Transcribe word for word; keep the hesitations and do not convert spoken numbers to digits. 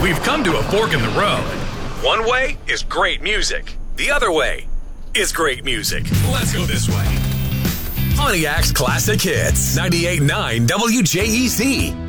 We've come to a fork in the road. One way is great music. The other way is great music. Let's go this way. Pontiac's Classic Hits. ninety-eight point nine W J E C.